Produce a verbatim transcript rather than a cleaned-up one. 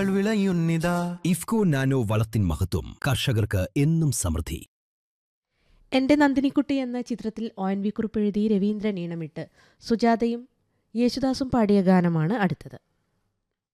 വിളയുന്നിതാ. IFFCO nano വളത്തിൻ മഹത്വം കർഷകർക്ക് എന്നും സമൃദ്ധി. എൻ്റെ നന്ദിനിക്കുട്ടി എന്ന ചിത്രത്തിൽ ഒ എൻ വി കുറിപ്പ് എഴുതി രവീന്ദ്രൻ ഈണമിട്ട് സുജാതയും യേശുദാസും പാടിയ ഗാനമാണ് അടുത്തത്.